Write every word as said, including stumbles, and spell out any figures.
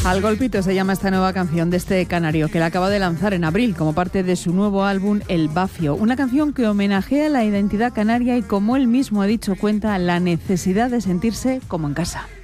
Al golpito se llama esta nueva canción de este canario que la acaba de lanzar en abril como parte de su nuevo álbum El Bafio. Una canción que homenajea la identidad canaria y, como él mismo ha dicho, cuenta la necesidad de sentirse como en casa.